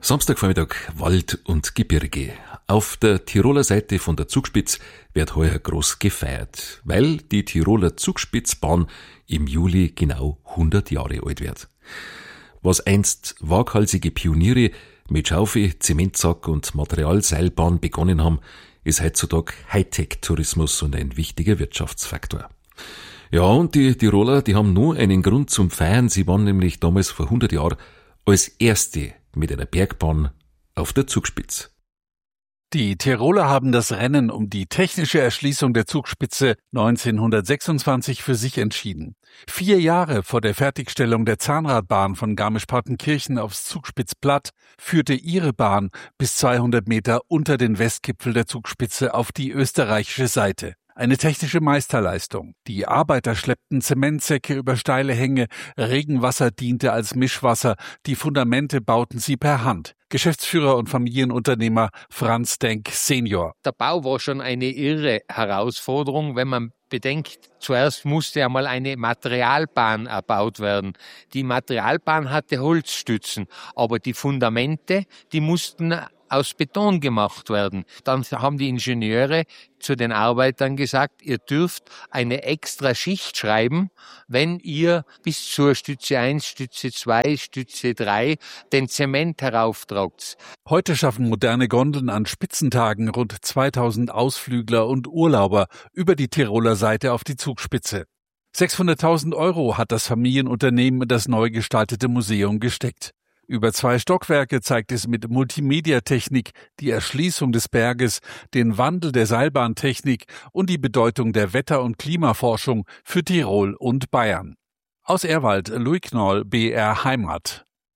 Samstagvormittag, Wald und Gebirge. Auf der Tiroler Seite von der Zugspitz wird heuer groß gefeiert, weil die Tiroler Zugspitzbahn im Juli genau 100 Jahre alt wird. Was einst waghalsige Pioniere mit Schaufel, Zementsack und Materialseilbahn begonnen haben, ist heutzutage Hightech-Tourismus und ein wichtiger Wirtschaftsfaktor. Ja, und die Tiroler, die haben nur einen Grund zum Feiern. Sie waren nämlich damals vor 100 Jahren als Erste mit einer Bergbahn auf der Zugspitz. Die Tiroler haben das Rennen um die technische Erschließung der Zugspitze 1926 für sich entschieden. 4 Jahre vor der Fertigstellung der Zahnradbahn von Garmisch-Partenkirchen aufs Zugspitzplatt führte ihre Bahn bis 200 Meter unter den Westgipfel der Zugspitze auf die österreichische Seite. Eine technische Meisterleistung. Die Arbeiter schleppten Zementsäcke über steile Hänge, Regenwasser diente als Mischwasser, die Fundamente bauten sie per Hand. Geschäftsführer und Familienunternehmer Franz Denk Senior. Der Bau war schon eine irre Herausforderung, wenn man bedenkt, zuerst musste einmal eine Materialbahn erbaut werden. Die Materialbahn hatte Holzstützen, aber die Fundamente, die mussten aus Beton gemacht werden. Dann haben die Ingenieure zu den Arbeitern gesagt, ihr dürft eine extra Schicht schreiben, wenn ihr bis zur Stütze 1, Stütze 2, Stütze 3 den Zement herauftragt. Heute schaffen moderne Gondeln an Spitzentagen rund 2000 Ausflügler und Urlauber über die Tiroler Seite auf die Zugspitze. 600.000 € hat das Familienunternehmen in das neu gestaltete Museum gesteckt. Über 2 Stockwerke zeigt es mit Multimediatechnik die Erschließung des Berges, den Wandel der Seilbahntechnik und die Bedeutung der Wetter- und Klimaforschung für Tirol und Bayern. Aus Ehrwald, Louis Knoll, BR Heimat.